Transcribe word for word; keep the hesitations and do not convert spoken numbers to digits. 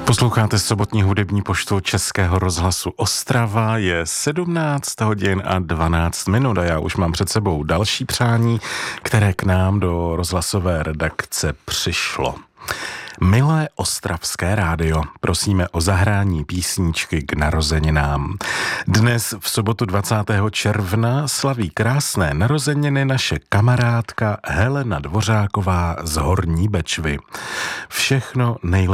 Posloucháte sobotní hudební poštu Českého rozhlasu Ostrava, je sedmnáct hodin a dvanáct minut a já už mám před sebou další přání, které k nám do rozhlasové redakce přišlo. Milé ostravské rádio, prosíme o zahrání písničky k narozeninám. Dnes v sobotu dvacátého června slaví krásné narozeniny naše kamarádka Helena Dvořáková z Horní Bečvy. Všechno nejlepší